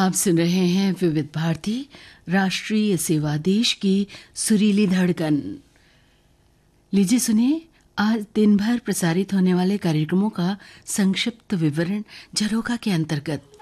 आप सुन रहे हैं विविध भारती राष्ट्रीय सेवा देश की सुरीली धड़कन। लीजिए सुनिए आज दिन भर प्रसारित होने वाले कार्यक्रमों का संक्षिप्त विवरण झरोखा के अंतर्गत।